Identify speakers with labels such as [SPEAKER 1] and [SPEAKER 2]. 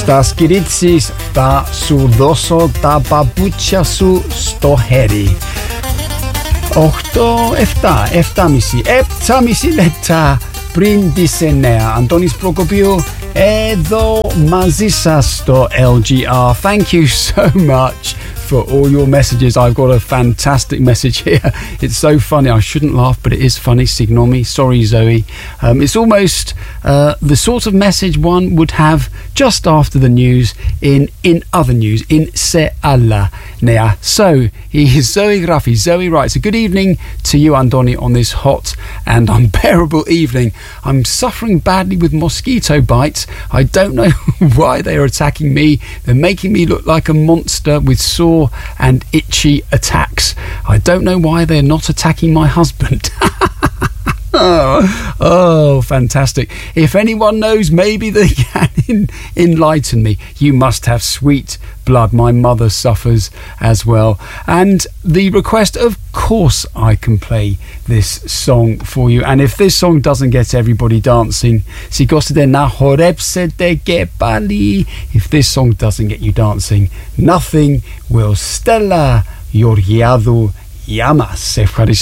[SPEAKER 1] Estas kiritsis ta surdoso ta babucha su stoheri. Ochto efta misi leta Brindisenea. Antonis Prokopiou Edo Mazisasto LGR. Thank you so much for all your messages. I've got a fantastic message here. It's so funny. I shouldn't laugh, but it is funny. Signomi. Sorry, Zoe. It's almost the sort of message one would have just after the news in other news in Se Alla Nea. So here's Zoe Graffi. Zoe writes, a good evening to you, Andoni, on this hot and unbearable evening. I'm suffering badly with mosquito bites. I don't know why they are attacking me. They're making me look like a monster with sore and itchy attacks. I don't know why they're not attacking my husband. Oh, fantastic. If anyone knows, maybe they can enlighten me. You must have sweet blood. My mother suffers as well. And the request, of course, I can play this song for you. And if this song doesn't get everybody dancing, if this song doesn't get you dancing, nothing will. Stella Georgiadou Yamas.